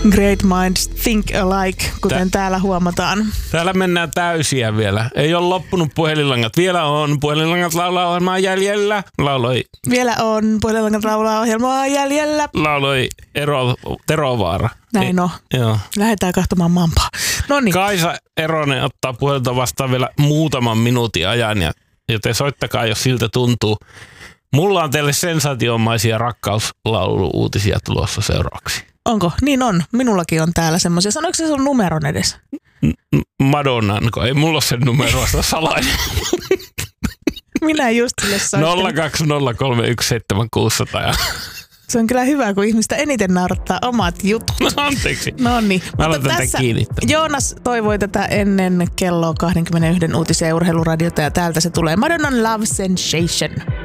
Great minds think alike, kuten täällä huomataan. Täällä mennään täysiä vielä. Ei ole loppunut puhelinlangat. Vielä on puhelinlangat laulaa ohjelmaa jäljellä. Lauloi. Vielä on puhelinlangat laulaa ohjelmaa jäljellä. Lauloi Tero Vaara. Näin on. Joo. Lähdetään katsomaan Mampaa. Noniin. Kaisa Eronen ottaa puhelta vastaan vielä muutaman minuutin ajan, ja te soittakaa, jos siltä tuntuu. Mulla on teille sensaationmaisia rakkauslaulu-uutisia tulossa seuraavaksi. Onko? Niin on. Minullakin on täällä semmoisia. Sanoiko se sun numeron edes? Madonnanko? Ei mulla ole sen numeroista salainen. Minä just sille soittelin. 020317600. Se on kyllä hyvä, kun ihmistä eniten naurattaa omat jutut. No anteeksi. No niin. Mä aloitan tämän kiinnittämään. Joonas toivoi tätä ennen kello 21 uutisia ja urheiluradiota ja täältä se tulee. Madonnan Love Sensation.